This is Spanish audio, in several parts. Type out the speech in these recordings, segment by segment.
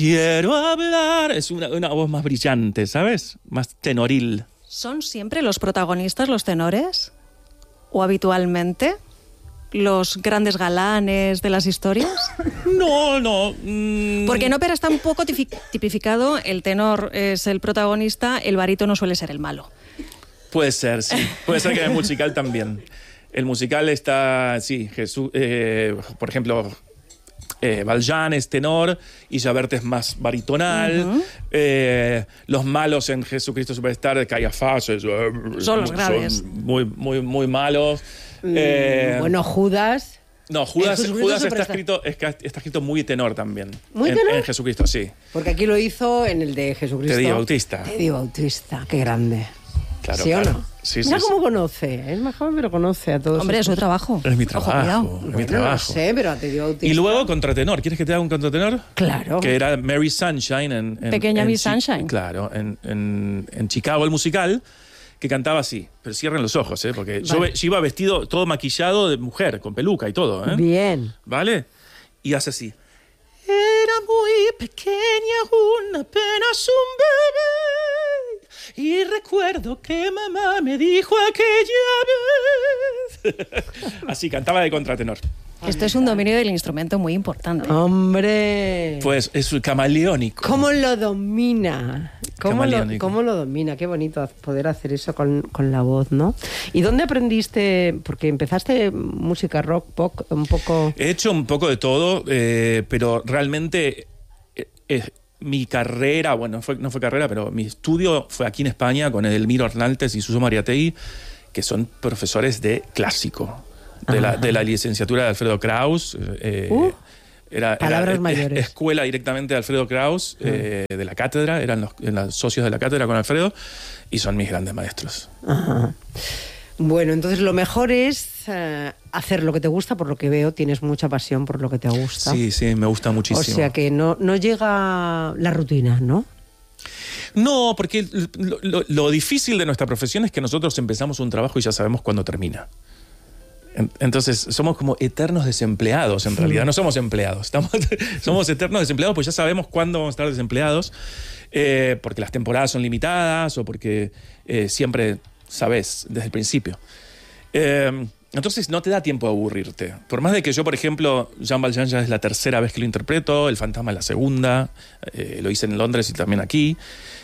quiero hablar. Es una voz más brillante, ¿sabes? Más tenoril. ¿Son siempre los protagonistas los tenores? ¿O habitualmente los grandes galanes de las historias? No. Porque en ópera está un poco tipificado, el tenor es el protagonista, el barítono suele ser el malo. Puede ser, sí. Puede ser que en el musical también. El musical está, sí, Jesús, por ejemplo, Valjean es tenor y Javert es más baritonal. Los malos en Jesucristo Superstar, Caiafás, son los graves. Son muy malos. Bueno, Judas... No, Judas está escrito muy tenor también. ¿Muy tenor? En Jesucristo, sí. Porque aquí lo hizo en el de Jesucristo. Teddy Bautista. Teddy Bautista, qué grande. Claro, ¿Sí claro. o no? Sí, Mira sí, cómo conoce. Es más joven, pero conoce a todos. Hombre, es su trabajo. Es mi Ojo, trabajo. cuidado. Es mi trabajo. No sé, pero a Teddy Bautista... Y luego contratenor. ¿Quieres que te haga un contratenor? Claro. Que era Mary Sunshine en Pequeña Miss Sunshine. Claro, en Chicago, el musical, que cantaba así. Pero cierren los ojos, porque Vale. yo iba vestido todo maquillado de mujer, con peluca y todo. Bien. ¿Vale? Y hace así. Era muy pequeña, apenas un bebé. Y recuerdo que mamá me dijo aquella vez. Así, cantaba de contratenor. Esto es un dominio del instrumento muy importante. ¡Hombre! Pues es camaleónico. ¿Cómo lo domina? Camaleónico. ¿Cómo lo domina? Qué bonito poder hacer eso con la voz, ¿no? ¿Y dónde aprendiste? Porque empezaste música rock, pop, un poco... He hecho un poco de todo, pero realmente mi carrera, bueno, no fue carrera, pero mi estudio fue aquí en España con Edelmiro Arnaltes y Suso Mariategui, que son profesores de clásico, de la licenciatura de Alfredo Kraus. Palabras mayores. Escuela directamente de Alfredo Kraus, de la cátedra, eran los socios de la cátedra con Alfredo, y son mis grandes maestros. Ajá. Bueno, entonces lo mejor es hacer lo que te gusta, por lo que veo, tienes mucha pasión por lo que te gusta. Sí, me gusta muchísimo. O sea que no llega la rutina, ¿no? No, porque lo difícil de nuestra profesión es que nosotros empezamos un trabajo y ya sabemos cuándo termina. Entonces somos como eternos desempleados en realidad, no somos empleados, somos eternos desempleados pues ya sabemos cuándo vamos a estar desempleados, porque las temporadas son limitadas o porque siempre sabes desde el principio. Entonces no te da tiempo de aburrirte. Por más de que yo, por ejemplo, Jean Valjean ya es la tercera vez que lo interpreto, El Fantasma es la segunda, lo hice en Londres y también aquí,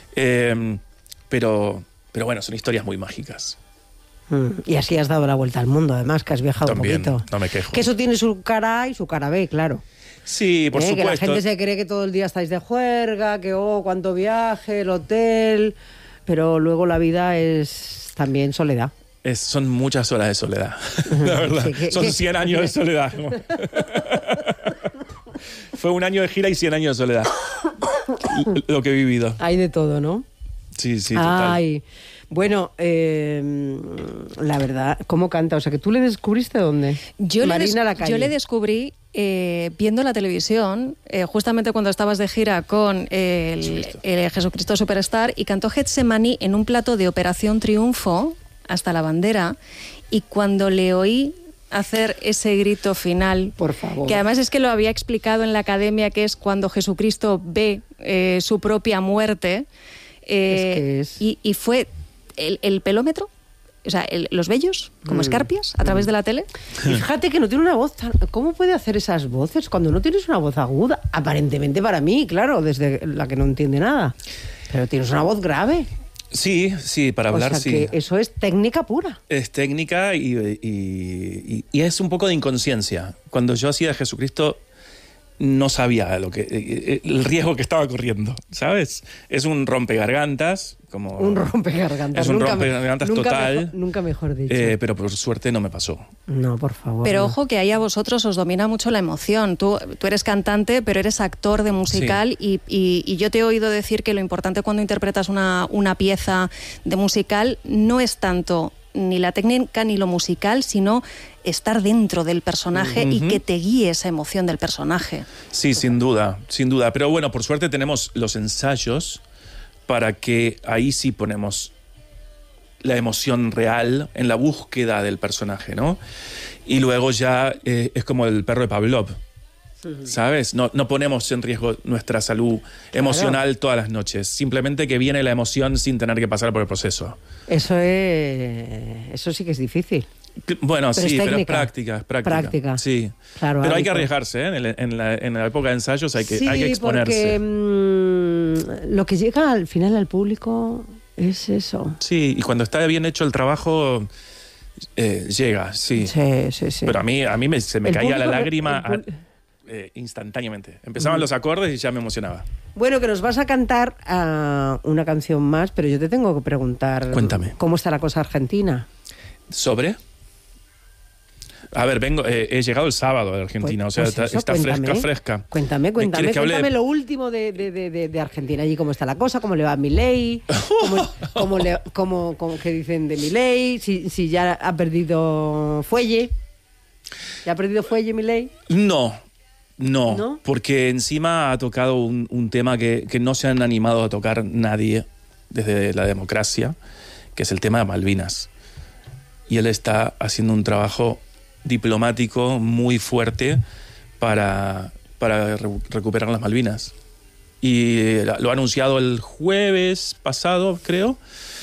pero bueno, son historias muy mágicas. Y así has dado la vuelta al mundo, además, que has viajado También, un poquito. no me quejo. Que eso tiene su cara A y su cara B, claro. Sí, por supuesto. Que la gente se cree que todo el día estáis de juerga, que cuánto viaje, el hotel, pero luego la vida es también soledad. Son muchas horas de soledad, la verdad. Son 100 años de soledad. Fue un año de gira y 100 años de soledad. Lo que he vivido. Hay de todo, ¿no? Sí, total. Ay, bueno, la verdad, ¿cómo canta? O sea, que tú le descubriste ¿dónde? Marina Lacalle. Yo le descubrí viendo la televisión, justamente cuando estabas de gira con el Jesucristo Superstar, y cantó Getsemaní en un plato de Operación Triunfo, hasta la bandera, y cuando le oí hacer ese grito final, por favor, que además es que lo había explicado en la academia, que es cuando Jesucristo ve su propia muerte, y fue el pelómetro, o sea, los vellos, como escarpias, a través de la tele. Y fíjate que no tiene una voz tan... ¿Cómo puede hacer esas voces cuando no tienes una voz aguda? Aparentemente para mí, claro, desde la que no entiende nada. Pero tienes una voz grave. Sí, para hablar, o sea, sí. Que eso es técnica pura. Es técnica y es un poco de inconsciencia. Cuando yo hacía Jesucristo no sabía el riesgo que estaba corriendo, ¿sabes? Es un rompegargantas. Un rompegargantas. Es un rompegargantas total. Nunca mejor dicho. Pero por suerte no me pasó. No, por favor. Pero no. ojo que ahí a vosotros os domina mucho la emoción. Tú eres cantante, pero eres actor de musical, sí. y yo te he oído decir que lo importante cuando interpretas una pieza de musical no es tanto ni la técnica ni lo musical, sino estar dentro del personaje y que te guíe esa emoción del personaje. Sí, sin duda. Pero bueno, por suerte tenemos los ensayos para que ahí sí ponemos la emoción real en la búsqueda del personaje, ¿no? Y luego ya es como el perro de Pavlov. ¿sabes? No ponemos en riesgo nuestra salud emocional todas las noches. Simplemente que viene la emoción sin tener que pasar por el proceso. Eso sí que es difícil. Bueno, pero sí, pero es práctica. Práctica. Sí. Claro, pero hay que arriesgarse, ¿eh? En la época de ensayos hay que exponerse. Porque lo que llega al final al público es eso. Sí, y cuando está bien hecho el trabajo, llega, sí. Sí. Pero a mí se me El caía público, la lágrima instantáneamente. Empezaban los acordes y ya me emocionaba. Bueno, que nos vas a cantar una canción más, pero yo te tengo que preguntar... Cuéntame. ¿Cómo está la cosa argentina? ¿Sobre? A ver, he llegado el sábado de Argentina, Pues está fresca. Cuéntame lo último de Argentina. Allí cómo está la cosa, cómo le va a Milei, qué dicen de Milei, si ya ha perdido fuelle. ¿Ya ha perdido fuelle Milei? No, porque encima ha tocado un tema que no se han animado a tocar nadie desde la democracia, que es el tema de Malvinas. Y él está haciendo un trabajo diplomático muy fuerte para recuperar las Malvinas. Y lo ha anunciado el jueves pasado, creo,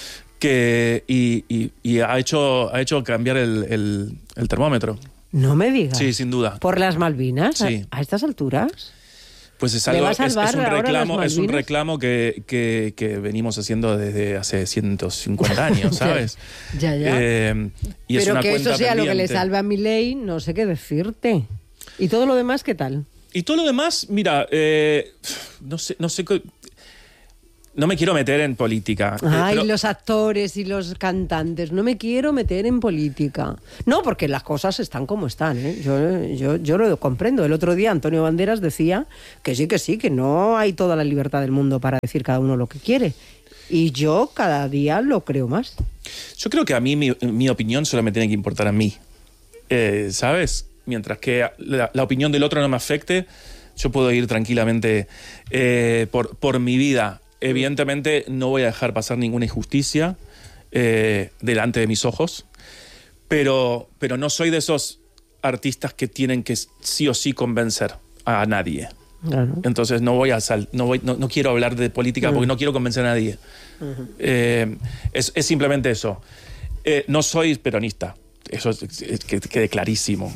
y ha hecho cambiar el termómetro. No me digas. Sí, sin duda. ¿Por las Malvinas? Sí. ¿A estas alturas? Pues es un reclamo que venimos haciendo desde hace 150 años, ¿sabes? Ya. Y es pero una que cuenta eso sea pendiente. lo que le salve a Milei, no sé qué decirte. ¿Y todo lo demás qué tal? Y todo lo demás, mira, no sé, no me quiero meter en política. Ay, los actores y los cantantes, no me quiero meter en política. No, porque las cosas están como están, ¿eh? Yo lo comprendo. El otro día Antonio Banderas decía que sí, que no hay toda la libertad del mundo para decir cada uno lo que quiere. Y yo cada día lo creo más. Yo creo que a mí mi opinión solo me tiene que importar a mí, ¿sabes? Mientras que la opinión del otro no me afecte, yo puedo ir tranquilamente por mi vida. Evidentemente no voy a dejar pasar ninguna injusticia delante de mis ojos, pero no soy de esos artistas que tienen que sí o sí convencer a nadie. Claro. Entonces no quiero hablar de política porque no quiero convencer a nadie. Es simplemente eso. No soy peronista. Eso que quede clarísimo.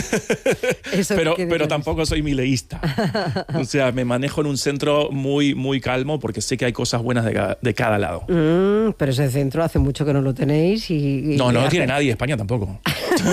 Pero tampoco soy mileísta. O sea, me manejo en un centro muy, muy calmo porque sé que hay cosas buenas de cada lado. Pero ese centro hace mucho que no lo tenéis y no lo tiene nadie, España tampoco.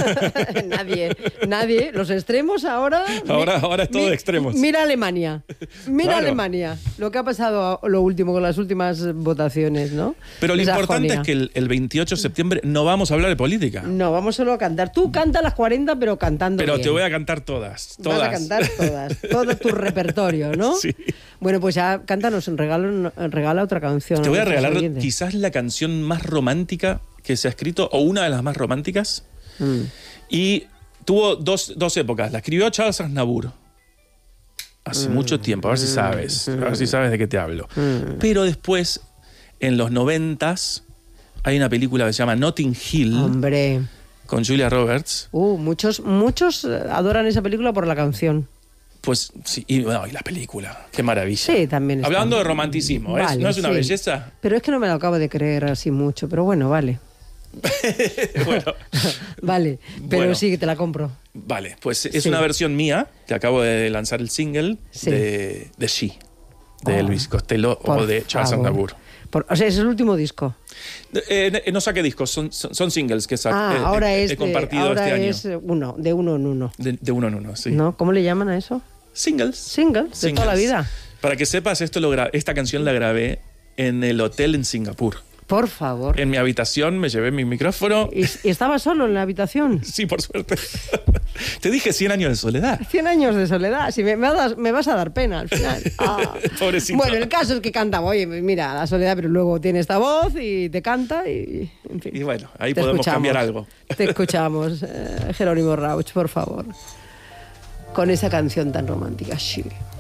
Nadie. Los extremos ahora... Ahora es todo de extremos. Mira Alemania. Claro. Alemania. Lo que ha pasado lo último con las últimas votaciones, ¿no? Pero lo importante es que el 28 de septiembre no vamos a hablar de política. No, vamos solo a cantar. Tú canta las 40, pero cantando Pero bien. te voy a cantar todas. Vas a cantar todas. Todo tu repertorio, ¿no? Sí. Bueno, pues ya cántanos, regala otra canción. Te voy a regalar oyentes. quizás la canción más romántica que se ha escrito, o una de las más románticas. Y tuvo dos épocas. La escribió Charles Aznavour hace mucho tiempo, a ver si sabes de qué te hablo. Pero después, en los 90s, hay una película que se llama Notting Hill. Hombre. Con Julia Roberts. Muchos adoran esa película por la canción. Pues sí, y la película, qué maravilla. Sí, también está. Hablando de romanticismo, Vale, ¿no es una sí. belleza? Pero es que no me lo acabo de creer así mucho, pero bueno, vale. Bueno. Vale, pero Bueno. sí, que te la compro. Vale, pues es Sí. una versión mía, que acabo de lanzar el single Sí. de She, de Elvis Costello o de Charles favor. Aznavour. O sea, es el último disco. No saqué discos, son singles que Ahora he compartido este año. es de uno en uno. De uno en uno, sí. ¿No? ¿Cómo le llaman a eso? Singles. Singles, de toda la vida. Para que sepas, esta canción la grabé en el hotel en Singapur. Por favor. En mi habitación me llevé mi micrófono. ¿Y estaba solo en la habitación? Sí, por suerte. Te dije 100 años de soledad. 100 años de soledad. Si me vas a dar pena al final. Pobrecito. Bueno, el caso es que canta, oye, mira, la soledad, pero luego tiene esta voz y te canta y en fin. Y bueno, ahí Te podemos escuchamos. cambiar algo. Te escuchamos, Jerónimo Rauch, por favor. Con esa canción tan romántica, sí.